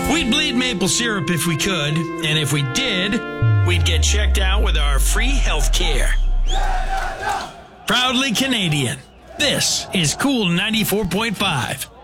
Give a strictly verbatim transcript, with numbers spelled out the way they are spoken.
We'd bleed maple syrup if we could, and if we did, we'd get checked out with our free health care. Proudly Canadian. This is Cool ninety-four point five.